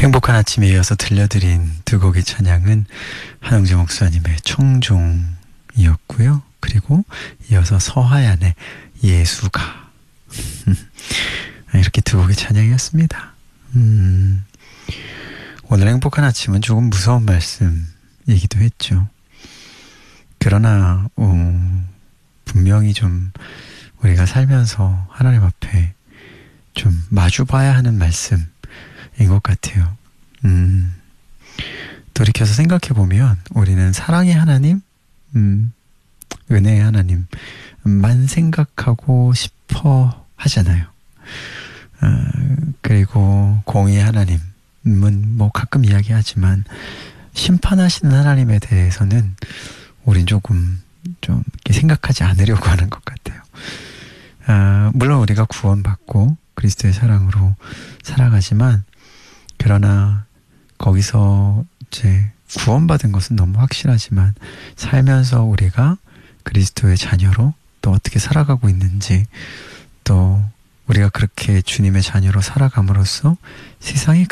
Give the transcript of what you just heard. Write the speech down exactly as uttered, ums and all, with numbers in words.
행복한 아침에 이어서 들려드린 두 곡의 찬양은 한영재 목사님의 청종이었고요. 그리고 이어서 서하얀의 예수가 이렇게 두 곡의 찬양이었습니다. 음, 오늘 행복한 아침은 조금 무서운 말씀이기도 했죠. 그러나 어, 분명히 좀 우리가 살면서 하나님 앞에 좀 마주봐야 하는 말씀인 것 같아요. 음, 돌이켜서 생각해보면 우리는 사랑의 하나님, 음, 은혜의 하나님만 생각하고 싶어 하잖아요. 어, 그리고 공의의 하나님은 뭐 가끔 이야기하지만 심판하시는 하나님에 대해서는 우린 조금 좀 이렇게 생각하지 않으려고 하는 것 같아요. 아, 물론 우리가 구원받고 그리스도의 사랑으로 살아가지만 그러나 거기서 이제 구원받은 것은 너무 확실하지만 살면서 우리가 그리스도의 자녀로 또 어떻게 살아가고 있는지 또 우리가 그렇게 주님의 자녀로 살아감으로써 세상이